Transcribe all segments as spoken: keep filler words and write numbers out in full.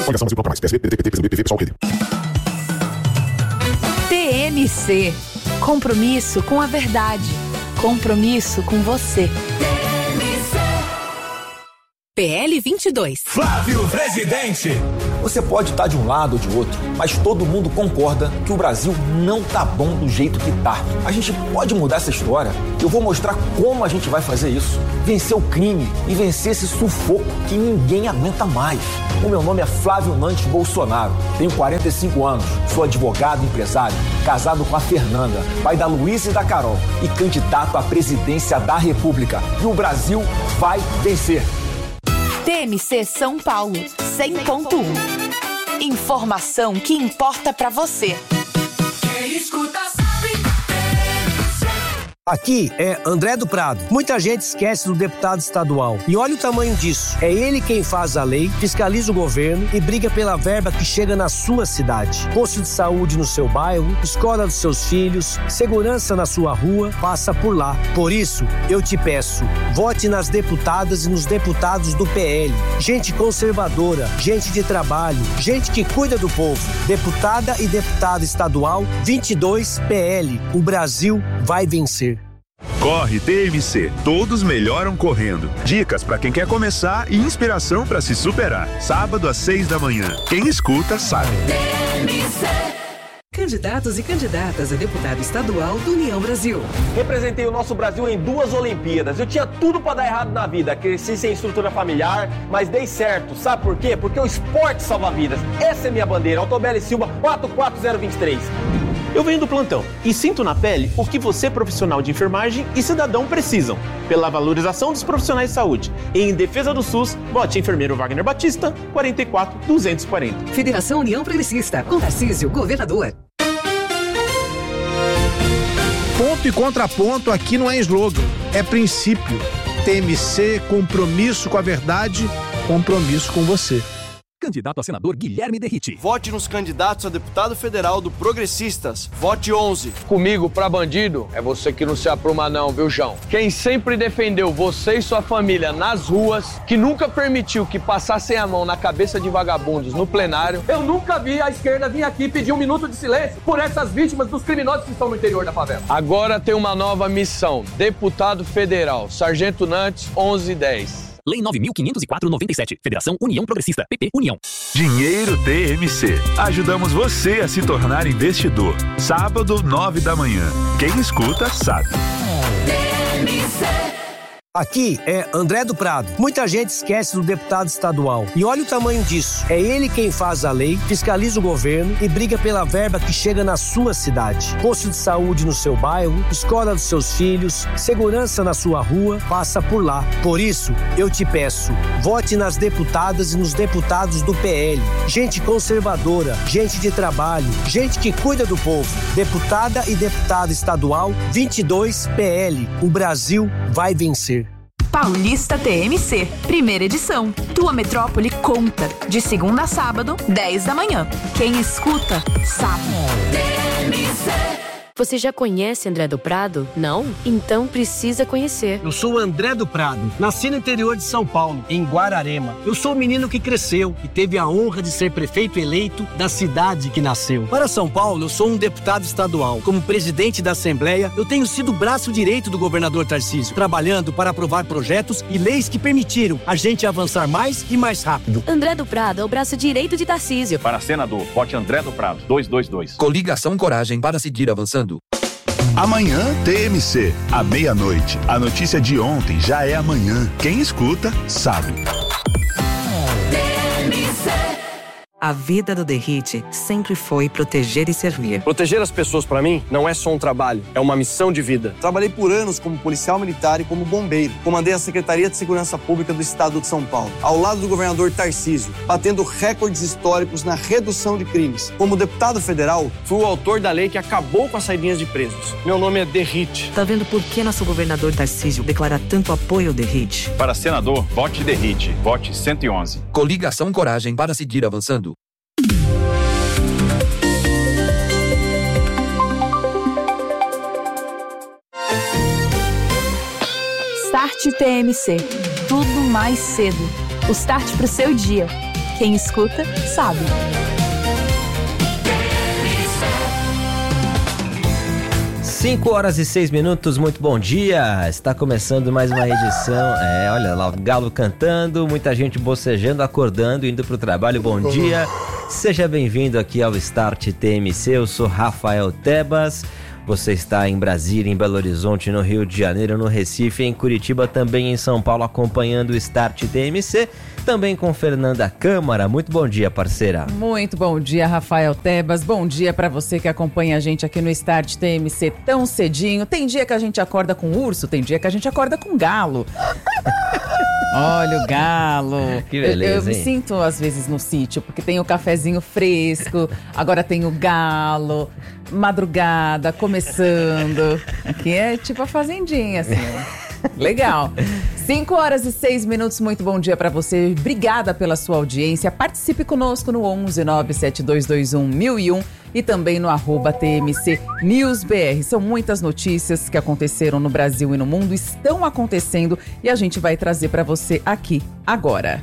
Coligação Brasil Toca Mais. P S B, P D T, P T, P S B, P V, Pessoal, Rede. T M C. Compromisso com a verdade. Compromisso com você. P L vinte e dois. Flávio Presidente. Você pode estar de um lado ou de outro, mas todo mundo concorda que o Brasil não tá bom do jeito que tá. A gente pode mudar essa história. Eu vou mostrar como a gente vai fazer isso. Vencer o crime e vencer esse sufoco que ninguém aguenta mais. O meu nome é Flávio Nantes Bolsonaro. Tenho quarenta e cinco anos, sou advogado e empresário, casado com a Fernanda, pai da Luísa e da Carol e candidato à presidência da República. E o Brasil vai vencer. T M C São Paulo, cem ponto um. Informação que importa pra você. Quem escuta sabe. Aqui é André do Prado. Muita gente esquece do deputado estadual. E olha o tamanho disso. É ele quem faz a lei, fiscaliza o governo e briga pela verba que chega na sua cidade. Posto de saúde no seu bairro, escola dos seus filhos, segurança na sua rua, passa por lá. Por isso, eu te peço, vote nas deputadas e nos deputados do P L. Gente conservadora, gente de trabalho, gente que cuida do povo. Deputada e deputado estadual vinte e dois P L. O Brasil vai vencer. Corre T M C, todos melhoram correndo. Dicas para quem quer começar e inspiração para se superar. Sábado às seis da manhã. Quem escuta sabe. T M C. Candidatos e candidatas a deputado estadual do União Brasil. Representei o nosso Brasil em duas Olimpíadas. Eu tinha tudo para dar errado na vida. Cresci sem estrutura familiar, mas dei certo. Sabe por quê? Porque o esporte salva vidas. Essa é minha bandeira. Autobeli Silva, quatro quatro zero dois três. Eu venho do plantão e sinto na pele o que você, profissional de enfermagem e cidadão, precisam. Pela valorização dos profissionais de saúde e em defesa do SUS, vote enfermeiro Wagner Batista, quarenta e quatro duzentos e quarenta. Federação União Progressista, com Tarcísio, governador. Ponto e contraponto aqui não é slogan, é princípio. T M C, compromisso com a verdade, compromisso com você. Candidato a senador Guilherme Derriti. Vote nos candidatos a deputado federal do Progressistas. Vote onze. Comigo pra bandido é você que não se apruma não, viu, João? Quem sempre defendeu você e sua família nas ruas, que nunca permitiu que passassem a mão na cabeça de vagabundos no plenário. Eu nunca vi a esquerda vir aqui pedir um minuto de silêncio por essas vítimas dos criminosos que estão no interior da favela. Agora tem uma nova missão. Deputado federal, Sargento Nantes, onze dez. Lei nove mil quinhentos e quatro, noventa e sete. Federação União Progressista. P P União. Dinheiro T M C. Ajudamos você a se tornar investidor. Sábado, nove da manhã. Quem escuta, sabe. T M C. Aqui é André do Prado. Muita gente esquece do deputado estadual. E olha o tamanho disso. É ele quem faz a lei, fiscaliza o governo e briga pela verba que chega na sua cidade. Posto de saúde no seu bairro, escola dos seus filhos, segurança na sua rua, passa por lá. Por isso, eu te peço, vote nas deputadas e nos deputados do P L. Gente conservadora, gente de trabalho, gente que cuida do povo. Deputada e deputado estadual vinte e dois P L. O Brasil vai vencer. Paulista T M C, primeira edição. Tua metrópole conta. De segunda a sábado, dez da manhã. Quem escuta, sabe. T M C. Você já conhece André do Prado? Não? Então precisa conhecer. Eu sou André do Prado, nasci no interior de São Paulo, em Guararema. Eu sou o menino que cresceu e teve a honra de ser prefeito eleito da cidade que nasceu. Para São Paulo, eu sou um deputado estadual. Como presidente da Assembleia, eu tenho sido o braço direito do governador Tarcísio, trabalhando para aprovar projetos e leis que permitiram a gente avançar mais e mais rápido. André do Prado é o braço direito de Tarcísio. Para senador, vote André do Prado, duzentos e vinte e dois. Coligação Coragem para seguir avançando. Amanhã, T M C, à meia-noite. A notícia de ontem já é amanhã. Quem escuta, sabe. T M C. A vida do Derrite sempre foi proteger e servir. Proteger as pessoas, pra mim, não é só um trabalho, é uma missão de vida. Trabalhei por anos como policial militar e como bombeiro. Comandei a Secretaria de Segurança Pública do Estado de São Paulo, ao lado do governador Tarcísio, batendo recordes históricos na redução de crimes. Como deputado federal, fui o autor da lei que acabou com as saidinhas de presos. Meu nome é Derrite. Tá vendo por que nosso governador Tarcísio declara tanto apoio ao Derrite? Para senador, vote Derrite, vote cento e onze. Coligação Coragem para seguir avançando. Start T M C. Tudo mais cedo. O start pro seu dia. Quem escuta, sabe. cinco horas e seis minutos, muito bom dia. Está começando mais uma edição. É, olha lá, o galo cantando, muita gente bocejando, acordando, indo para o trabalho. Bom dia. Seja bem-vindo aqui ao Start T M C. Eu sou Rafael Tebas. Você está em Brasília, em Belo Horizonte, no Rio de Janeiro, no Recife, em Curitiba, também em São Paulo, acompanhando o Start T M C. Também com Fernanda Câmara. Muito bom dia, parceira. Muito bom dia, Rafael Tebas. Bom dia para você que acompanha a gente aqui no Start T M C tão cedinho. Tem dia que a gente acorda com urso, tem dia que a gente acorda com galo. Olha o galo. Que beleza, eu, eu me hein? sinto às vezes no sítio, porque tem o cafezinho fresco, agora tem o galo, madrugada, começando. Aqui é tipo a fazendinha, assim. Legal. cinco horas e seis minutos, muito bom dia pra você. Obrigada pela sua audiência. Participe conosco no onze nove sete dois dois um mil e um e também no arroba T M C News B R. São muitas notícias que aconteceram no Brasil e no mundo, estão acontecendo e a gente vai trazer pra você aqui, agora.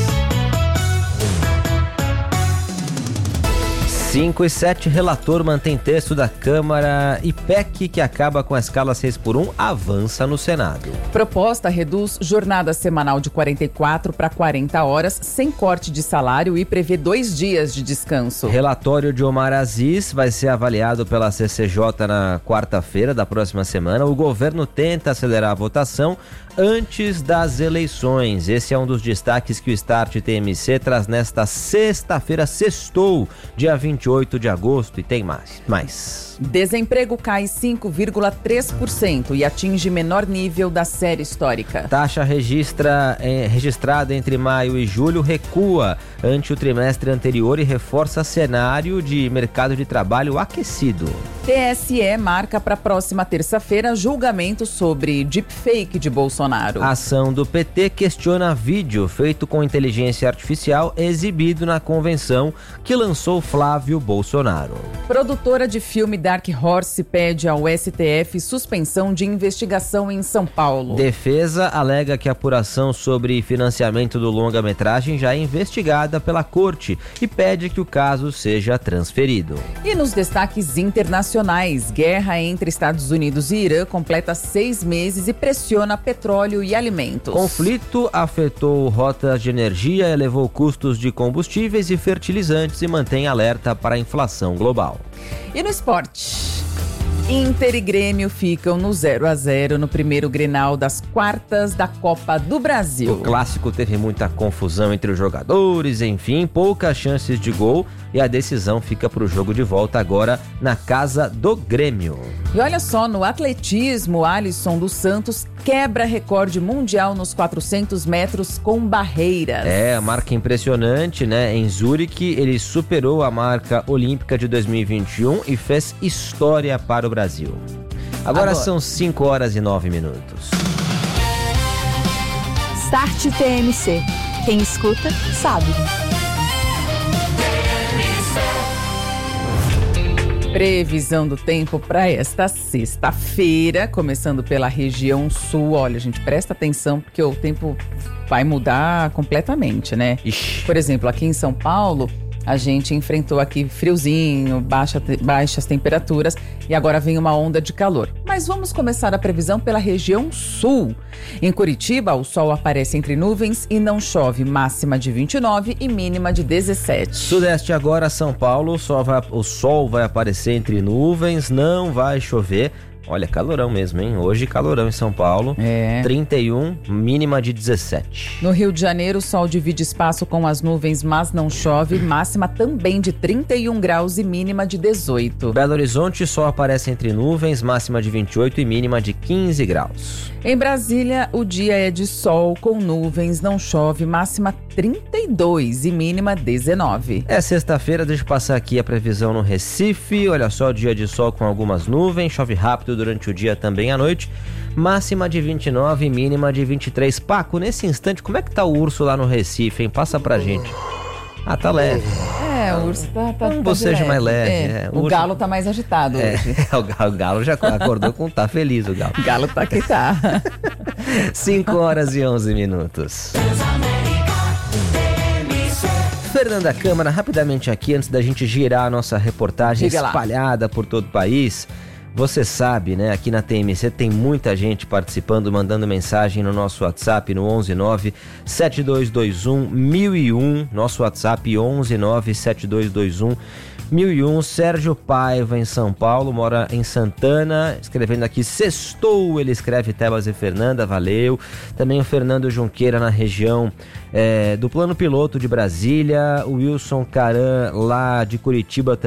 cinco e sete, relator mantém texto da Câmara e P E C que acaba com a escala seis por um avança no Senado. Proposta reduz jornada semanal de quarenta e quatro para quarenta horas, sem corte de salário e prevê dois dias de descanso. Relatório de Omar Aziz vai ser avaliado pela C C J na quarta-feira da próxima semana. O governo tenta acelerar a votação antes das eleições. Esse é um dos destaques que o Start T M C traz nesta sexta-feira, sextou, dia vinte e oito de agosto, e tem mais. mais. Desemprego cai cinco vírgula três por cento e atinge menor nível da série histórica. Taxa registra, eh, registrada entre maio e julho recua ante o trimestre anterior e reforça cenário de mercado de trabalho aquecido. T S E marca para a próxima terça-feira julgamento sobre deepfake de Bolsonaro. A ação do P T questiona vídeo feito com inteligência artificial exibido na convenção que lançou Flávio Bolsonaro. Produtora de filme Dark Horse pede ao S T F suspensão de investigação em São Paulo. Defesa alega que a apuração sobre financiamento do longa-metragem já é investigada pela corte e pede que o caso seja transferido. E nos destaques internacionais, guerra entre Estados Unidos e Irã completa seis meses e pressiona petróleo e alimentos. Conflito afetou rotas de energia, elevou custos de combustíveis e fertilizantes e mantém alerta para a inflação global. E no esporte, Inter e Grêmio ficam no zero a zero no primeiro Grenal das quartas da Copa do Brasil. O clássico teve muita confusão entre os jogadores, enfim, poucas chances de gol e a decisão fica para o jogo de volta agora na casa do Grêmio. E olha só, no atletismo, Alisson dos Santos quebra recorde mundial nos quatrocentos metros com barreiras. É, a marca impressionante, né? Em Zurique, ele superou a marca olímpica de dois mil e vinte e um e fez história para o Brasil. Agora, Agora. são cinco horas e nove minutos. Start T M C. Quem escuta, sabe. Previsão do tempo para esta sexta-feira, começando pela região sul. Olha, gente, presta atenção porque o tempo vai mudar completamente, né? Ixi. Por exemplo, aqui em São Paulo, a gente enfrentou aqui friozinho, baixa, baixas temperaturas e agora vem uma onda de calor. Mas vamos começar a previsão pela região sul. Em Curitiba, o sol aparece entre nuvens e não chove, máxima de vinte e nove e mínima de dezessete. Sudeste agora, São Paulo, o sol vai, o sol vai aparecer entre nuvens, não vai chover. Olha, calorão mesmo, hein? Hoje calorão em São Paulo. É. trinta e um, mínima de dezessete. No Rio de Janeiro, o sol divide espaço com as nuvens, mas não chove. Máxima também de trinta e um graus e mínima de dezoito. Belo Horizonte, sol aparece entre nuvens, máxima de vinte e oito e mínima de quinze graus. Em Brasília, o dia é de sol com nuvens, não chove, máxima trinta e dois e mínima dezenove. É sexta-feira, deixa eu passar aqui a previsão no Recife. Olha só, dia de sol com algumas nuvens, chove rápido durante o dia também à noite. Máxima de vinte e nove e mínima de vinte e três. Paco, nesse instante, como é que tá o urso lá no Recife, hein? Passa pra gente. Ah, tá leve. É, o urso tá, tá, um tá bocejo mais leve. É, É, o, o urso... galo tá mais agitado é, hoje. O galo, o galo já acordou com tá feliz, o galo. O galo tá que tá. cinco horas e onze minutos. Fernanda Câmara, rapidamente aqui, antes da gente girar a nossa reportagem Diga lá. espalhada por todo o país. Você sabe, né, aqui na T M C tem muita gente participando, mandando mensagem no nosso WhatsApp no onze nove sete dois dois um mil e um, nosso WhatsApp onze nove sete dois dois um mil e um. Sérgio Paiva, em São Paulo, mora em Santana, escrevendo aqui, sextou, ele escreve Tebas e Fernanda, valeu. Também o Fernando Junqueira, na região é, do Plano Piloto de Brasília, o Wilson Caran, lá de Curitiba, também